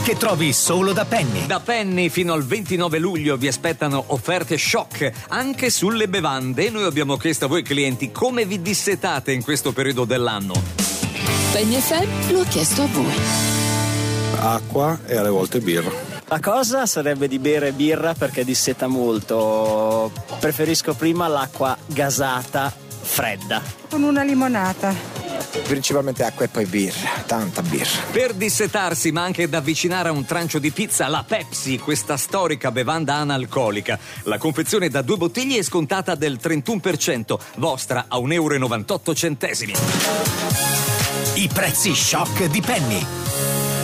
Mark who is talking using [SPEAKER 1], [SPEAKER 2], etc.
[SPEAKER 1] che trovi solo da Penny.
[SPEAKER 2] Da Penny fino al 29 luglio vi aspettano offerte shock anche sulle bevande. Noi abbiamo chiesto a voi clienti come vi dissetate in questo periodo dell'anno.
[SPEAKER 3] Penny FM lo ha chiesto a voi.
[SPEAKER 4] Acqua e alle volte birra.
[SPEAKER 5] La cosa sarebbe di bere birra perché disseta molto. Preferisco prima l'acqua gasata fredda.
[SPEAKER 6] Con una limonata.
[SPEAKER 7] Principalmente acqua e poi birra, tanta birra.
[SPEAKER 2] Per dissetarsi ma anche da avvicinare a un trancio di pizza, la Pepsi, questa storica bevanda analcolica. La confezione da 2 bottiglie è scontata del 31%, vostra a €1,98.
[SPEAKER 1] I prezzi shock di Penny.